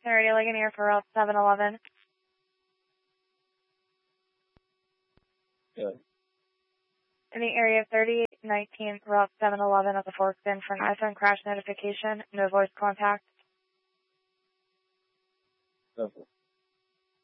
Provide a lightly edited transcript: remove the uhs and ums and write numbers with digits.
Radio Ligonier for Route 711. Good. In the area of 3819 Route 711 at the Forks Inn for an iPhone crash notification. No voice contact. Okay.